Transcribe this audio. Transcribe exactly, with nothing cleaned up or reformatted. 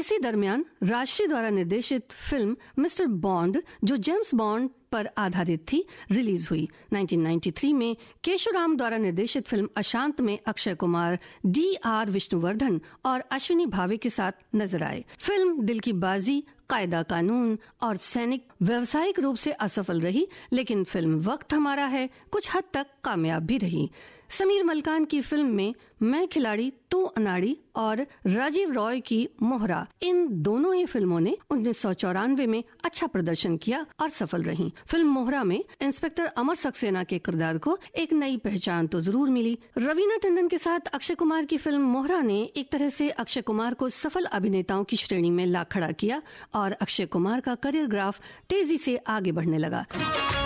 इसी दरमियान राष्ट्रीय द्वारा निर्देशित फिल्म मिस्टर बॉन्ड, जो जेम्स बॉन्ड पर आधारित थी, रिलीज हुई। उन्नीस सौ तिरानवे में केशुराम द्वारा निर्देशित फिल्म अशांत में अक्षय कुमार, डी आर विष्णुवर्धन और अश्विनी भावे के साथ नजर आए। फिल्म दिल की बाजी, कायदा कानून और सैनिक व्यावसायिक रूप से असफल रही, लेकिन फिल्म वक्त हमारा है कुछ हद तक कामयाब भी रही। समीर मलकान की फिल्म में मैं खिलाड़ी तू अनाड़ी और राजीव रॉय की मोहरा, इन दोनों ही फिल्मों ने उन्नीस सौ चौरानवे में अच्छा प्रदर्शन किया और सफल रहीं। फिल्म मोहरा में इंस्पेक्टर अमर सक्सेना के किरदार को एक नई पहचान तो जरूर मिली। रवीना टंडन के साथ अक्षय कुमार की फिल्म मोहरा ने एक तरह से अक्षय कुमार को सफल अभिनेताओं की श्रेणी में ला खड़ा किया और अक्षय कुमार का करियर ग्राफ तेजी से आगे बढ़ने लगा।